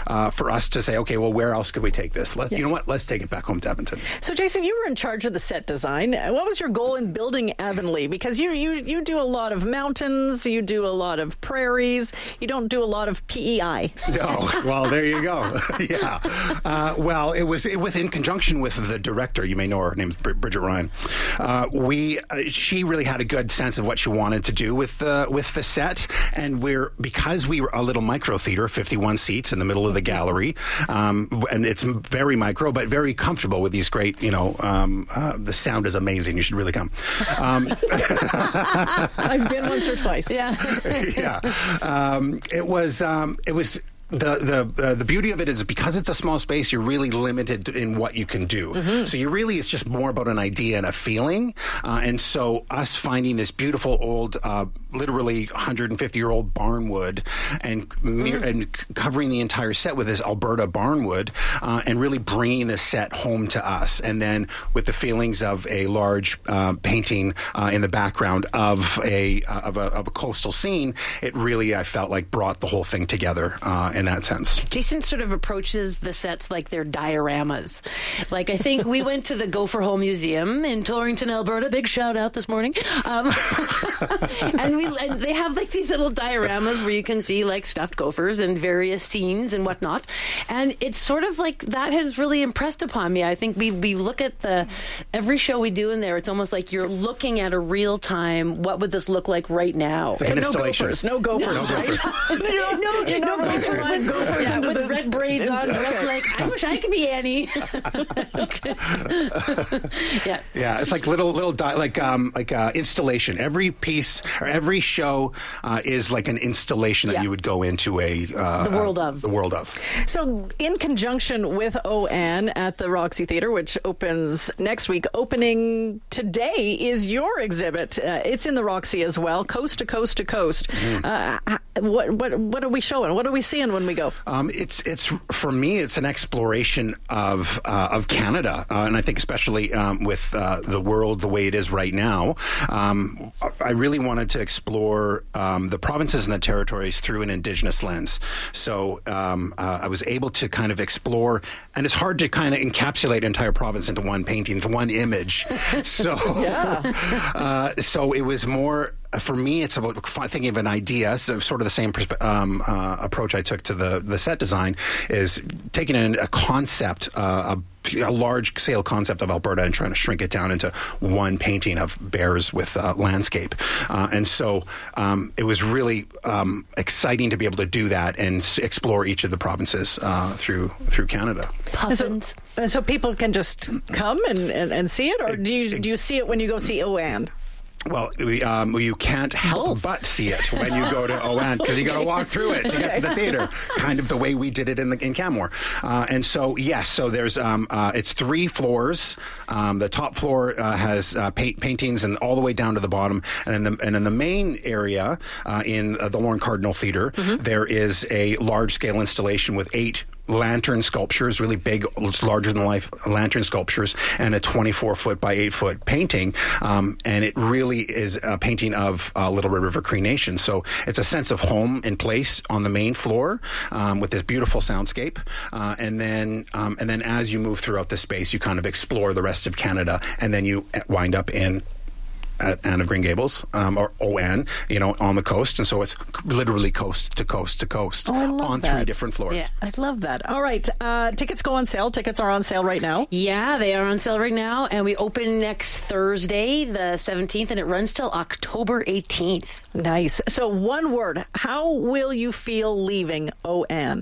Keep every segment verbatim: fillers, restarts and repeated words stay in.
uh, for us to say, okay, well, where else could we take this? Let's, yeah. You know what? Let's take it back home to Edmonton. So, Jason, you were in charge of the set design. What was your goal in building Avonlea? Because you you you do a lot of mountains, you do a lot of prairies, you don't do a lot of P E I. No, well, there you go. yeah. Uh, well, it was it, within conjunction with the director. You may know her. Her name is Bridget Ryan. Uh, we uh, she really had a good sense of what she wanted to do with uh, with the set, and we're because we were a little micro theater, fifty-one seats in the middle of the gallery, um, and it's very micro but very comfortable with these great. You know, um, uh, the sound is amazing. You should really come. Um, I've been once or twice. Yeah. yeah. Um, it was. Um, it was. The the uh, the beauty of it is because it's a small space, you're really limited in what you can do. Mm-hmm. So you really, it's just more about an idea and a feeling. Uh, and so us finding this beautiful old, uh, literally one hundred fifty year old barnwood and mm. and covering the entire set with this Alberta barnwood uh, and really bringing the set home to us. And then with the feelings of a large uh, painting uh, in the background of a, uh, of a of a coastal scene, it really, I felt like, brought the whole thing together. Uh, in that sense. Jason sort of approaches the sets like they're dioramas. Like, I think we went to the Gopher Hole Museum in Torrington, Alberta. Big shout out this morning. Um, and we and they have like these little dioramas where you can see like stuffed gophers and various scenes and whatnot. And it's sort of like that has really impressed upon me. I think we, we look at the every show we do in there, it's almost like you're looking at a real time, what would this look like right now? Like an installation. No gophers. No gophers. No gophers. no, no, no, no gophers. With, gophers yeah, with red braids on. Dressed like, I wish I could be Annie. yeah, yeah. It's like little, little, di- like, um, like uh, installation. Every piece or every show uh, is like an installation that yeah. you would go into a uh, the world of the world of. So, in conjunction with O N at the Roxy Theatre, which opens next week, opening today is your exhibit. Uh, it's in the Roxy as well, coast to coast to coast. Mm. Uh, what, what, what are we showing? What are we seeing when we go? Um, it's it's for me, it's an exploration of uh, of Canada, uh, and I think especially um, with uh, the world the way it is right now, um, I really wanted to explore um, the provinces and the territories through an Indigenous lens. So um, uh, I was able to kind of explore, and it's hard to kind of encapsulate an entire province into one painting, into one image. So yeah. uh, so it was more. For me, it's about thinking of an idea. So, sort of the same perspe- um, uh, approach I took to the, the set design is taking in a concept, uh, a, a large scale concept of Alberta, and trying to shrink it down into one painting of bears with uh, landscape. Uh, and so, um, it was really um, exciting to be able to do that and s- explore each of the provinces uh, through through Canada. Puffins. So, so people can just come and, and, and see it, or do you do you see it when you go see O N? Well, we, um, you can't help Both. but see it when you go to O N because you got to walk through it to get to the theater. Kind of the way we did it in the in Canmore. Uh, and so yes, so there's um, uh, it's three floors. Um, the top floor uh, has uh, paint, paintings, and all the way down to the bottom. And in the and in the main area uh, in uh, the Lorne Cardinal Theater, mm-hmm. there is a large scale installation with eight lantern sculptures, really big, larger than life lantern sculptures, and a twenty-four foot by eight foot painting. Um, and it really is a painting of uh, Little Red River Cree Nation. So it's a sense of home and place on the main floor um, with this beautiful soundscape. Uh, and then, um, and then as you move throughout the space, you kind of explore the rest of Canada, and then you wind up in at Anne of Green Gables, um, or O N, you know, on the coast. And so it's literally coast to coast to coast oh, I love on that. three different floors. Yeah. I love that. All right. Uh, tickets go on sale. Tickets are on sale right now. Yeah, they are on sale right now. And we open next Thursday, the seventeenth, and it runs till October eighteenth. Nice. So one word. How will you feel leaving O N?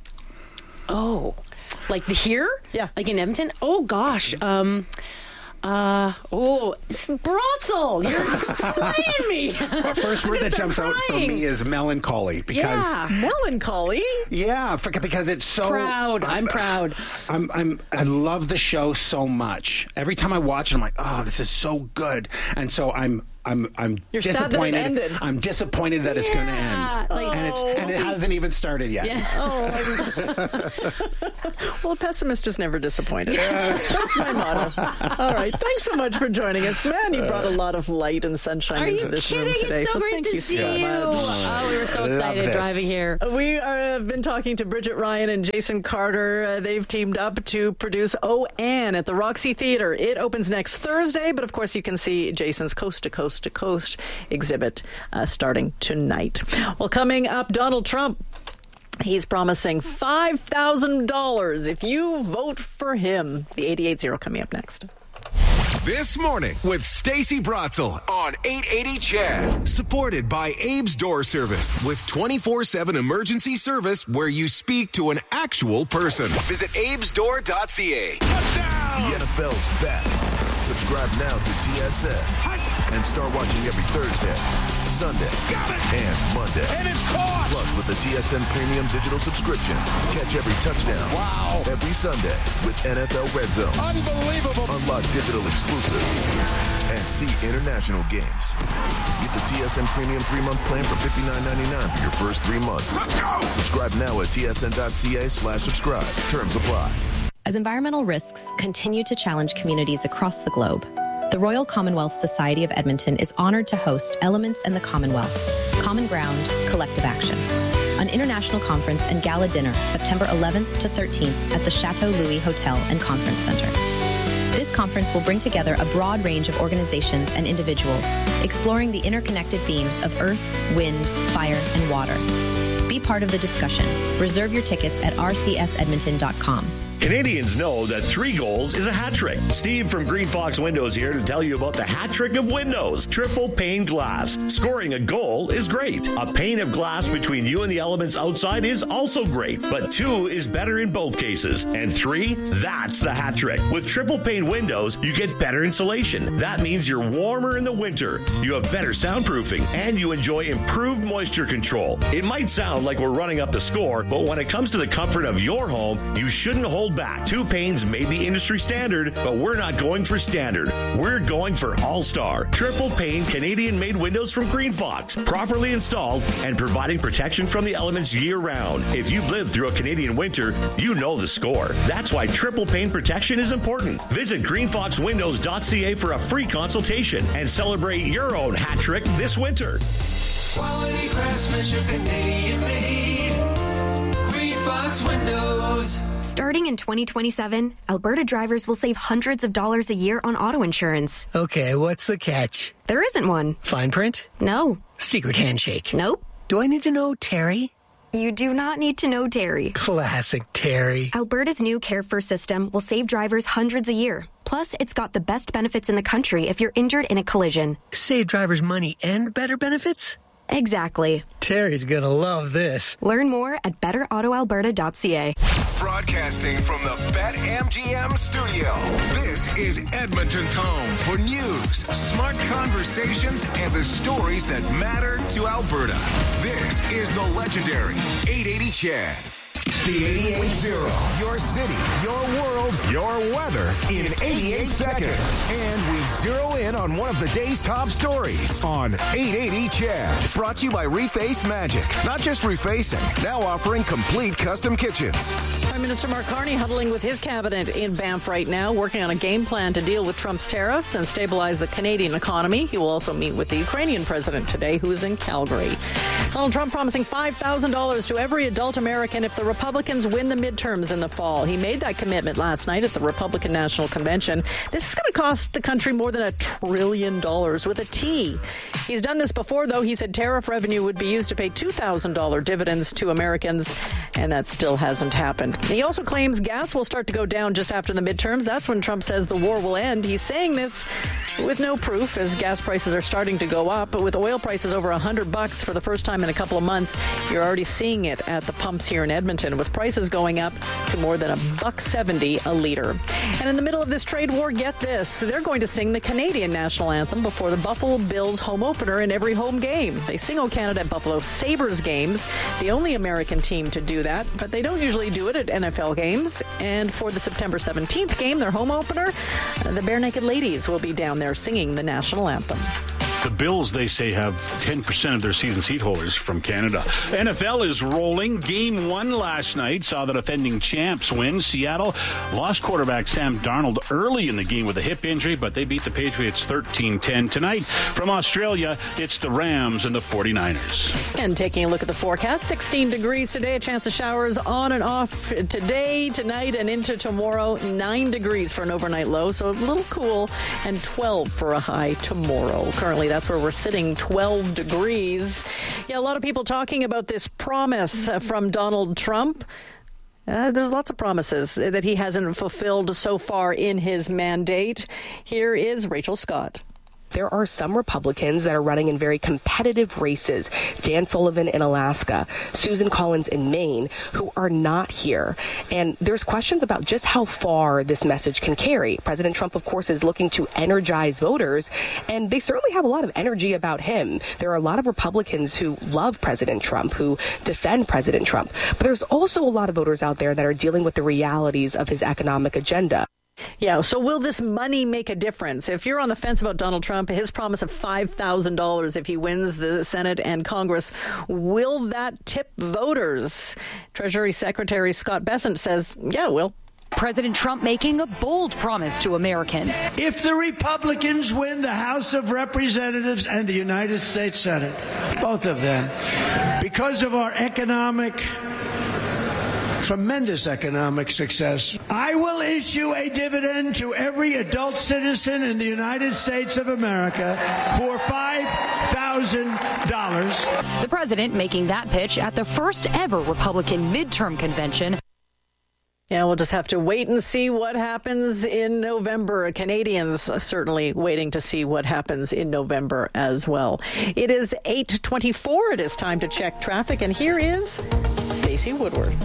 Oh, like the here? Yeah. Like in Edmonton? Oh, gosh. Um... Uh, oh, Brotzel, you're slaying me. The first word that jumps crying. out for me is melancholy because yeah. Melancholy? yeah, for, because it's so proud. I'm, I'm proud. I'm, I'm, I love the show so much. Every time I watch it, I'm like, oh, this is so good. And so I'm I'm I'm You're sad that it disappointed. ended. I'm disappointed that it's going to end, Like- and it's and it hasn't even started yet. Yeah. Oh, well, a pessimist is never disappointed. That's my motto. All right. Thanks so much for joining us. Man, you brought a lot of light and sunshine Are into you this kidding? room today. It's so, great thank to you see so you. much. Oh, we were so Love excited this. driving here. We are, have been talking to Bridget Ryan and Jason Carter. Uh, they've teamed up to produce Oh Ann at the Roxy Theater. It opens next Thursday, but of course you can see Jason's Coast to Coast to Coast exhibit uh, starting tonight. Well, coming up, Donald Trump. He's promising five thousand dollars if you vote for him. The eighty-eight zero coming up next. This morning with Stacey Bratzel on eight eighty C H E D. Supported by Abe's Door Service with twenty-four seven emergency service where you speak to an actual person. Visit abes door dot c a. Touchdown! The N F L's back. Subscribe now to T S N and start watching every Thursday, Sunday, and Monday. And it's caught! Plus, with the T S N Premium Digital subscription, catch every touchdown. Wow. Every Sunday with N F L Red Zone. Unbelievable! Unlock digital exclusives and see international games. Get the T S N Premium three-month plan for fifty-nine ninety-nine for your first three months. Let's go! Subscribe now at T S N dot C A slash subscribe. Terms apply. As environmental risks continue to challenge communities across the globe, the Royal Commonwealth Society of Edmonton is honored to host Elements and the Commonwealth, Common Ground, Collective Action, an international conference and gala dinner September eleventh to thirteenth at the Chateau Louis Hotel and Conference Center. This conference will bring together a broad range of organizations and individuals, exploring the interconnected themes of earth, wind, fire, and water. Be part of the discussion. Reserve your tickets at r c s edmonton dot com. Canadians know that three goals is a hat trick. Steve from Green Fox Windows here to tell you about the hat trick of windows. Triple pane glass. Scoring a goal is great. A pane of glass between you and the elements outside is also great, but two is better in both cases. And three, that's the hat trick. With triple pane windows, you get better insulation. That means you're warmer in the winter. You have better soundproofing, and you enjoy improved moisture control. It might sound like we're running up the score, but when it comes to the comfort of your home, you shouldn't hold back. Two panes may be industry standard, but we're not going for standard. We're going for all-star. Triple pane Canadian-made windows from Green Fox, properly installed and providing protection from the elements year-round. If you've lived through a Canadian winter, you know the score. That's why triple pane protection is important. Visit green fox windows dot c a for a free consultation and celebrate your own hat trick this winter. Quality craftsmanship, Canadian made. Green Fox Windows. Starting in twenty twenty-seven, Alberta drivers will save hundreds of dollars a year on auto insurance. Okay, what's the catch? There isn't one. Fine print? No. Secret handshake? Nope. Do I need to know Terry? You do not need to know Terry. Classic Terry. Alberta's new Care First system will save drivers hundreds a year. Plus, it's got the best benefits in the country if you're injured in a collision. Save drivers money and better benefits? Exactly. Terry's gonna love this. Learn more at better auto alberta dot c a. Broadcasting from the BetMGM studio. This is Edmonton's home for news, smart conversations, and the stories that matter to Alberta. This is the legendary eight eighty C H E D. The eighty-eight zero. Your city, your world, your weather in eighty-eight seconds. And we zero in on one of the day's top stories on eight eighty C H E D. Brought to you by Reface Magic. Not just refacing, now offering complete custom kitchens. Prime Minister Mark Carney huddling with his cabinet in Banff right now, working on a game plan to deal with Trump's tariffs and stabilize the Canadian economy. He will also meet with the Ukrainian president today, who is in Calgary. Donald Trump promising five thousand dollars to every adult American if the Republicans win the midterms in the fall. He made that commitment last night at the Republican National Convention. This is going to cost the country more than a trillion dollars with a T. He's done this before, though. He said tariff revenue would be used to pay two thousand dollars dividends to Americans, and that still hasn't happened. He also claims gas will start to go down just after the midterms. That's when Trump says the war will end. He's saying this with no proof, as gas prices are starting to go up. But with oil prices over one hundred bucks for the first time in a couple of months, you're already seeing it at the pumps here in Edmonton, with prices going up to more than a buck seventy a liter. And in the middle of this trade war, get this, they're going to sing the Canadian national anthem before the Buffalo Bills home opener in every home game. They sing O Canada at Buffalo Sabres games, the only American team to do that, but they don't usually do it at N F L games. And for the September seventeenth game, their home opener, the Bare Naked Ladies will be down there singing the national anthem. The Bills, they say, have ten percent of their season seat holders from Canada. N F L is rolling. Game one last night saw the defending champs win. Seattle lost quarterback Sam Darnold early in the game with a hip injury, but they beat the Patriots thirteen ten. Tonight, from Australia, it's the Rams and the forty-niners. And taking a look at the forecast, sixteen degrees today, a chance of showers on and off today, tonight, and into tomorrow. nine degrees for an overnight low, so a little cool, and twelve for a high tomorrow. Currently, that's where we're sitting, twelve degrees. Yeah, a lot of people talking about this promise from Donald Trump. Uh, there's lots of promises that he hasn't fulfilled so far in his mandate. Here is Rachel Scott. There are some Republicans that are running in very competitive races. Dan Sullivan in Alaska, Susan Collins in Maine, who are not here. And there's questions about just how far this message can carry. President Trump, of course, is looking to energize voters, and they certainly have a lot of energy about him. There are a lot of Republicans who love President Trump, who defend President Trump. But there's also a lot of voters out there that are dealing with the realities of his economic agenda. Yeah, so will this money make a difference? If you're on the fence about Donald Trump, his promise of five thousand dollars if he wins the Senate and Congress, will that tip voters? Treasury Secretary Scott Bessent says, yeah, it will. President Trump making a bold promise to Americans. If the Republicans win the House of Representatives and the United States Senate, both of them, because of our economic tremendous economic success, I will issue a dividend to every adult citizen in the United States of America for five thousand dollars. The president making that pitch at the first ever Republican midterm convention. Yeah, we'll just have to wait and see what happens in November. Canadians certainly waiting to see what happens in November as well. It is eight twenty-four. It is time to check traffic, and here is Stacey Woodward.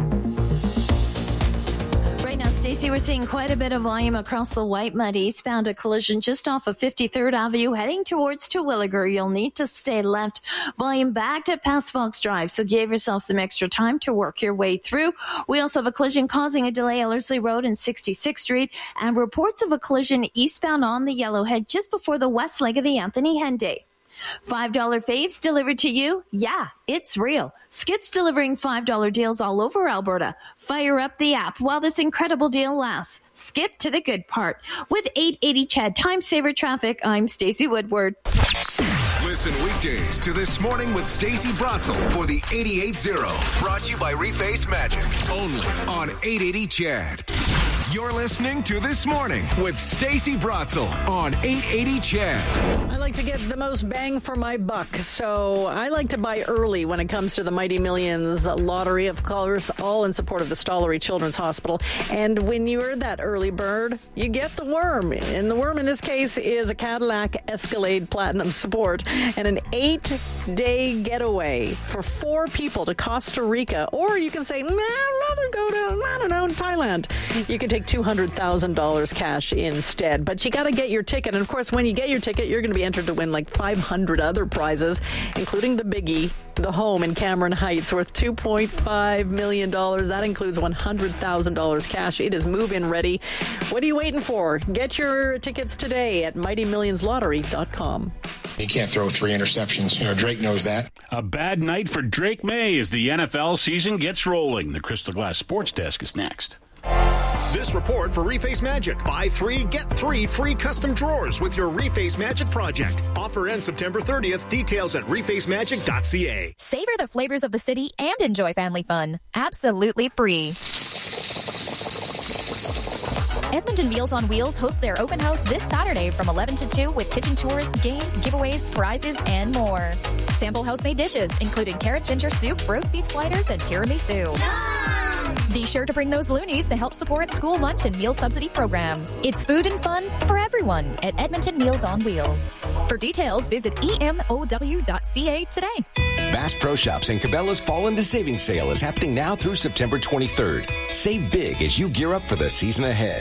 Stacey, we're seeing quite a bit of volume across the Whitemud eastbound. A collision just off of fifty-third Avenue heading towards Terwilliger. You'll need to stay left. Volume backed at past Fox Drive, so give yourself some extra time to work your way through. We also have a collision causing a delay at Ellerslie Road and sixty-sixth Street, and reports of a collision eastbound on the Yellowhead just before the west leg of the Anthony Henday. five dollar faves delivered to you? Yeah, it's real. Skip's delivering five dollar deals all over Alberta. Fire up the app while this incredible deal lasts. Skip to the good part. With eight eighty C H E D Time Saver Traffic, I'm Stacey Woodward. Listen weekdays to This Morning with Stacey Bratzel for the eighty-eight zero. Brought to you by Reface Magic. Only on eight eighty C H E D. You're listening to This Morning with Stacey Bratzel on eight eighty C H E D. I like to get the most bang for my buck, so I like to buy early when it comes to the Mighty Millions lottery, of course, all in support of the Stollery Children's Hospital. And when you're that early bird, you get the worm. And the worm in this case is a Cadillac Escalade Platinum Sport and an eight-day getaway for four people to Costa Rica. Or you can say, nah, I'd rather go to, I don't know, Thailand. You can take two hundred thousand dollars cash instead. But you got to get your ticket. And, of course, when you get your ticket, you're going to be entered to win like five hundred other prizes, including the biggie, the home in Cameron Heights, worth two point five million dollars. That includes one hundred thousand dollars cash. It is move-in ready. What are you waiting for? Get your tickets today at mighty millions lottery dot com. He can't throw three interceptions. You know, Drake knows that. A bad night for Drake May as the N F L season gets rolling. The Crystal Glass Sports Desk is next. This report for Reface Magic. Buy three, get three free custom drawers with your Reface Magic project. Offer ends September thirtieth. Details at reface magic dot c a. Savor the flavors of the city and enjoy family fun. Absolutely free. Edmonton Meals on Wheels hosts their open house this Saturday from eleven to two with kitchen tours, games, giveaways, prizes, and more. Sample house-made dishes, including carrot ginger soup, roast beef sliders, and tiramisu. Yum! Be sure to bring those loonies to help support school lunch and meal subsidy programs. It's food and fun for everyone at Edmonton Meals on Wheels. For details, visit E M O W dot C A today. Bass Pro Shops and Cabela's Fall into Savings Sale is happening now through September twenty-third. Save big as you gear up for the season ahead.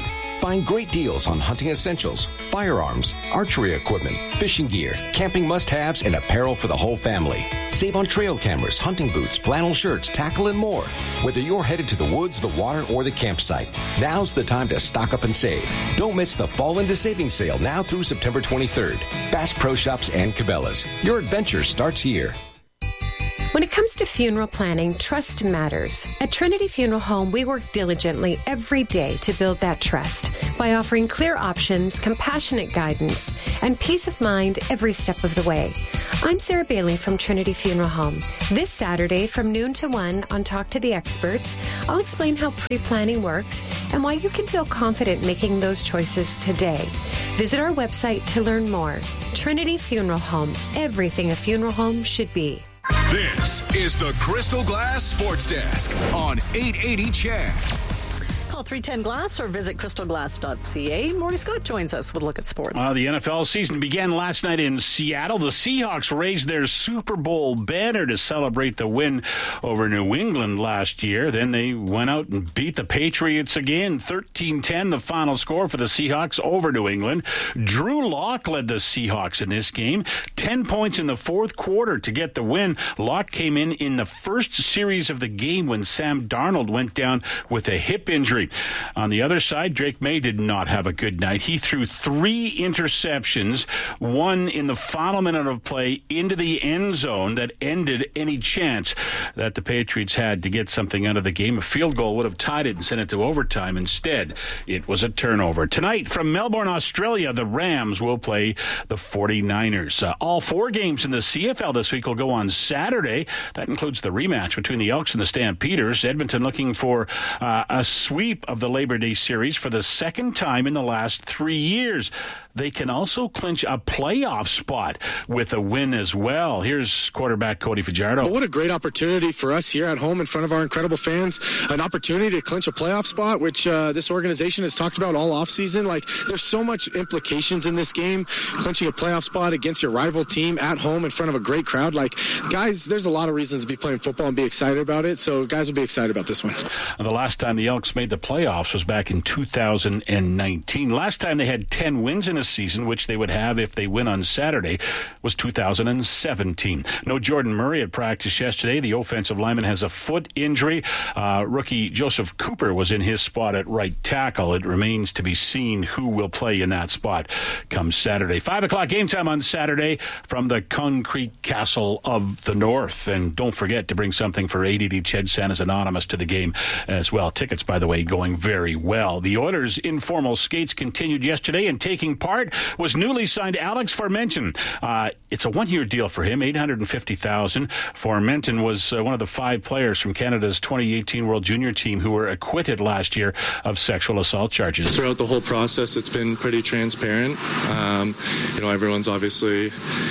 Find great deals on hunting essentials, firearms, archery equipment, fishing gear, camping must-haves, and apparel for the whole family. Save on trail cameras, hunting boots, flannel shirts, tackle, and more. Whether you're headed to the woods, the water, or the campsite, now's the time to stock up and save. Don't miss the Fall into Savings sale now through September twenty-third. Bass Pro Shops and Cabela's. Your adventure starts here. When it comes to funeral planning, trust matters. At Trinity Funeral Home, we work diligently every day to build that trust by offering clear options, compassionate guidance, and peace of mind every step of the way. I'm Sarah Bailey from Trinity Funeral Home. This Saturday from noon to one on Talk to the Experts, I'll explain how pre-planning works and why you can feel confident making those choices today. Visit our website to learn more. Trinity Funeral Home, everything a funeral home should be. This is the Crystal Glass Sports Desk on eight eighty C H E D. Call three ten glass or visit crystal glass dot c a. Maury Scott joins us with a look at sports. Uh, the N F L season began last night in Seattle. The Seahawks raised their Super Bowl banner to celebrate the win over New England last year. Then they went out and beat the Patriots again. thirteen ten, the final score for the Seahawks over New England. Drew Lock led the Seahawks in this game. Ten points in the fourth quarter to get the win. Lock came in in the first series of the game when Sam Darnold went down with a hip injury. On the other side, Drake May did not have a good night. He threw three interceptions, one in the final minute of play into the end zone that ended any chance that the Patriots had to get something out of the game. A field goal would have tied it and sent it to overtime. Instead, it was a turnover. Tonight, from Melbourne, Australia, the Rams will play the forty-niners. Uh, all four games in the C F L this week will go on Saturday. That includes the rematch between the Elks and the Stampeders. Edmonton looking for uh, a sweep of the Labor Day series for the second time in the last three years. They can also clinch a playoff spot with a win as well. Here's quarterback Cody Fajardo. What a great opportunity for us here at home in front of our incredible fans. An opportunity to clinch a playoff spot, which uh, this organization has talked about all offseason. Like, there's so much implications in this game. Clinching a playoff spot against your rival team at home in front of a great crowd. Like, guys, there's a lot of reasons to be playing football and be excited about it. So guys will be excited about this one. The last time the Elks made the playoffs was back in two thousand nineteen. Last time they had ten wins in a season, which they would have if they win on Saturday, was two thousand seventeen. No Jordan Murray at practice yesterday. The offensive lineman has a foot injury. Uh, rookie Joseph Cooper was in his spot at right tackle. It remains to be seen who will play in that spot come Saturday. Five o'clock game time on Saturday from the Concrete Castle of the North. And don't forget to bring something for eight eighty Ched Santa's Anonymous to the game as well. Tickets, by the way, going very well. The Oilers' informal skates continued yesterday, and taking part was newly signed Alex Formenton. Uh, it's a one-year deal for him, eight hundred fifty thousand dollars. Formenton was uh, one of the five players from Canada's twenty eighteen World Junior team who were acquitted last year of sexual assault charges. Throughout the whole process, it's been pretty transparent. Um, you know, everyone's obviously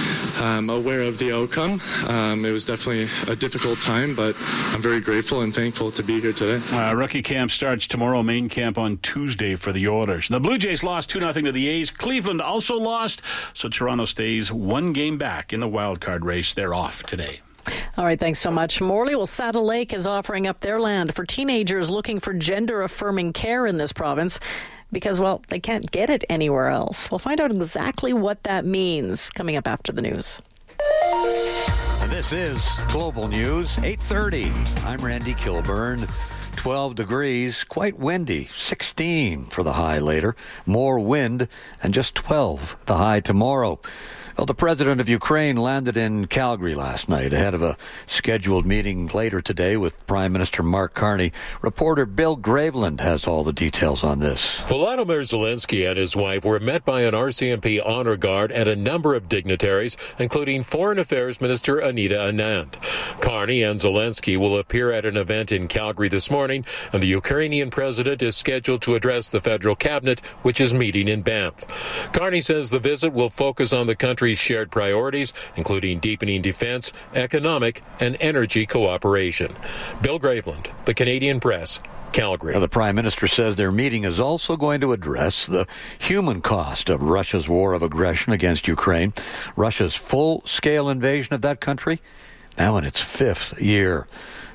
um, aware of the outcome. Um, it was definitely a difficult time, but I'm very grateful and thankful to be here today. Uh, rookie camp starts tomorrow, main camp on Tuesday for the Oilers. The Blue Jays lost two nothing to the A's. Cleveland also lost, so Toronto stays one game back in the wild card race. They're off today. All right, thanks so much, Morley. Well, Saddle Lake is offering up their land for teenagers looking for gender-affirming care in this province because, well, they can't get it anywhere else. We'll find out exactly what that means coming up after the news. And this is Global News, eight thirty. I'm Randy Kilburn. twelve degrees, quite windy, sixteen for the high later. More wind, and just twelve the high tomorrow. Well, the president of Ukraine landed in Calgary last night ahead of a scheduled meeting later today with Prime Minister Mark Carney. Reporter Bill Graveland has all the details on this. Volodymyr Zelensky and his wife were met by an R C M P honor guard and a number of dignitaries, including Foreign Affairs Minister Anita Anand. Carney and Zelensky will appear at an event in Calgary this morning, and the Ukrainian president is scheduled to address the federal cabinet, which is meeting in Banff. Carney says the visit will focus on the country's shared priorities, including deepening defense, economic, and energy cooperation. Bill Graveland, the Canadian Press, Calgary. Now, the Prime Minister says their meeting is also going to address the human cost of Russia's war of aggression against Ukraine. Russia's full-scale invasion of that country, now in its fifth year.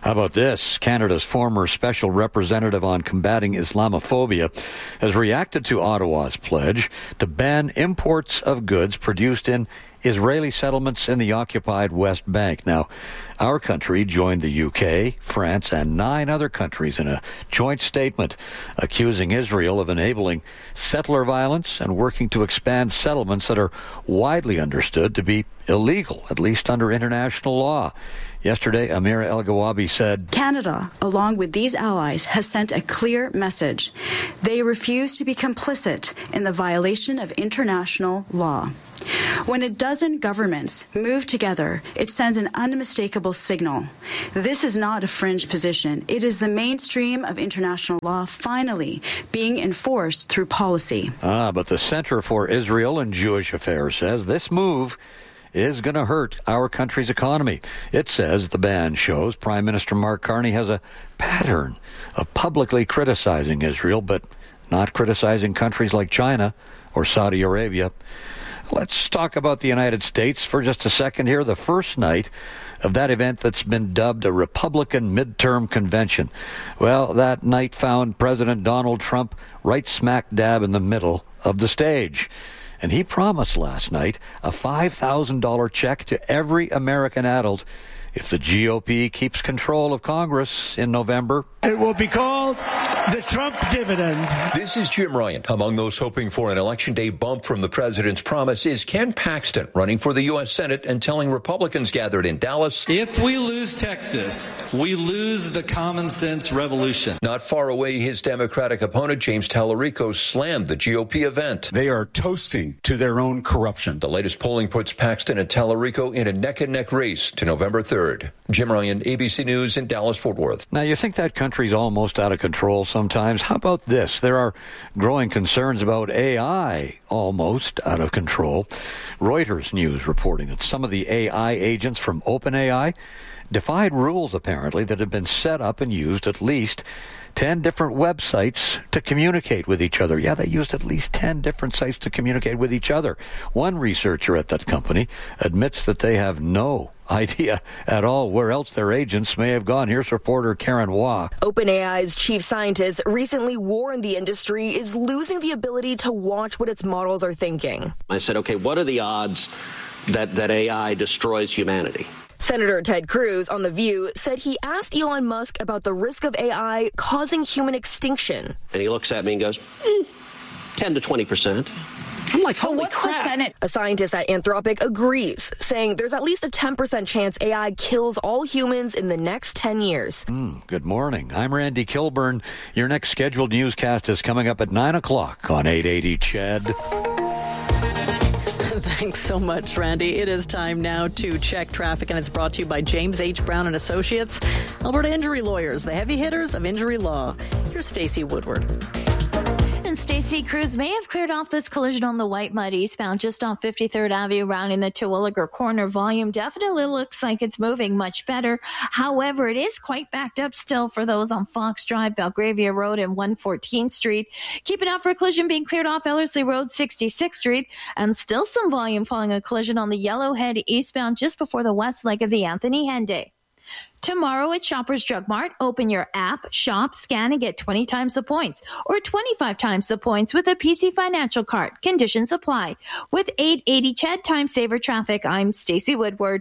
How about this? Canada's former special representative on combating Islamophobia has reacted to Ottawa's pledge to ban imports of goods produced in Israeli settlements in the occupied West Bank. Now, our country joined the U K, France, and nine other countries in a joint statement accusing Israel of enabling settler violence and working to expand settlements that are widely understood to be illegal, at least under international law. Yesterday, Amira El-Gawabi said, Canada, along with these allies, has sent a clear message. They refuse to be complicit in the violation of international law. When a dozen governments move together, it sends an unmistakable signal. This is not a fringe position. It is the mainstream of international law finally being enforced through policy. Ah, but the Center for Israel and Jewish Affairs says this move is going to hurt our country's economy. It says the ban shows Prime Minister Mark Carney has a pattern of publicly criticizing Israel, but not criticizing countries like China or Saudi Arabia. Let's talk about the United States for just a second here. The first night of that event that's been dubbed a Republican midterm convention. Well, that night found President Donald Trump right smack dab in the middle of the stage. And he promised last night a five thousand dollars check to every American adult if the G O P keeps control of Congress in November. It will be called the Trump dividend. This is Jim Ryan. Among those hoping for an election day bump from the president's promise is Ken Paxton, running for the U S Senate and telling Republicans gathered in Dallas, if we lose Texas, we lose the common sense revolution. Not far away, his Democratic opponent, James Tallarico, slammed the G O P event. They are toasting to their own corruption. The latest polling puts Paxton and Tallarico in a neck-and-neck race to November third. Jim Ryan, A B C News in Dallas-Fort Worth. Now, you think that country's almost out of control sometimes. How about this? There are growing concerns about A I almost out of control. Reuters News reporting that some of the A I agents from OpenAI defied rules, apparently, that had been set up and used at least ten different websites to communicate with each other. Yeah, they used at least ten different sites to communicate with each other. One researcher at that company admits that they have no idea at all where else their agents may have gone. Here's reporter Karen Waugh. OpenAI's chief scientist recently warned the industry is losing the ability to watch what its models are thinking. I said, okay, what are the odds that, that A I destroys humanity? Senator Ted Cruz on The View said he asked Elon Musk about the risk of A I causing human extinction. And he looks at me and goes, mm, ten to twenty percent. I'm like, so holy what's crap. The Senate? A scientist at Anthropic agrees, saying there's at least a ten percent chance A I kills all humans in the next ten years. Mm, good morning. I'm Randy Kilburn. Your next scheduled newscast is coming up at nine o'clock on eight eighty C H E D. Thanks so much, Randy. It is time now to check traffic, and it's brought to you by James H. Brown and Associates, Alberta Injury Lawyers, the heavy hitters of injury law. Here's Stacey Woodward. And Stacey, crews may have cleared off this collision on the White Mud eastbound just off fifty-third Avenue, rounding the Terwilliger corner. Volume definitely looks like it's moving much better. However, it is quite backed up still for those on Fox Drive, Belgravia Road, and one fourteenth Street. Keep it out for a collision being cleared off Ellerslie Road, sixty-sixth Street, and still some volume following a collision on the Yellowhead eastbound just before the west leg of the Anthony Henday. Tomorrow at Shoppers Drug Mart, open your app, shop, scan, and get twenty times the points or twenty-five times the points with a P C Financial card. Conditions apply. With eight eighty C H E D Time Saver Traffic, I'm Stacey Woodward.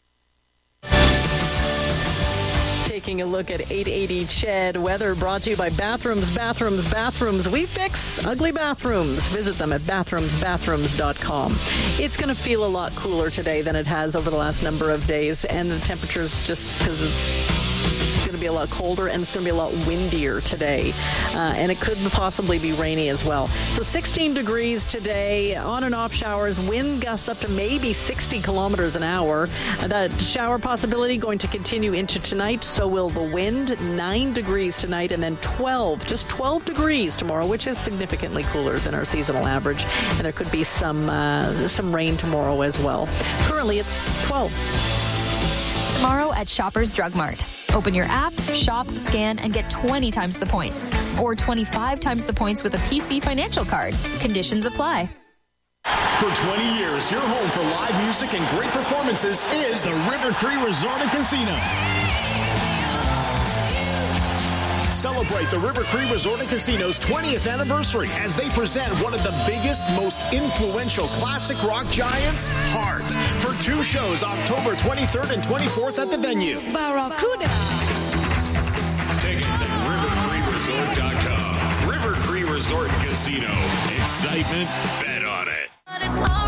Taking a look at eight eighty C H E D weather brought to you by Bathrooms, Bathrooms, Bathrooms. We fix ugly bathrooms. Visit them at bathrooms bathrooms dot com. It's going to feel a lot cooler today than it has over the last number of days, and the temperatures, just because it's going to be a lot colder and it's going to be a lot windier today, uh, and it could possibly be rainy as well. So sixteen degrees today, on and off showers, wind gusts up to maybe sixty kilometers an hour. Uh, that shower possibility going to continue into tonight, so will the wind. Nine degrees tonight, and then twelve, just twelve degrees tomorrow, which is significantly cooler than our seasonal average, and there could be some uh, some rain tomorrow as well. Currently it's twelve. Tomorrow at Shoppers Drug Mart. Open your app, shop, scan, and get twenty times the points. Or twenty-five times the points with a P C Financial card. Conditions apply. For twenty years, your home for live music and great performances is the River Cree Resort and Casino. celebrate the River Cree Resort and Casino's twentieth anniversary as they present one of the biggest, most influential classic rock giants, Heart, for two shows October twenty-third and twenty-fourth at the venue. Barracuda. Tickets at river cree resort dot com. River Cree Resort and Casino. Excitement, bet on it.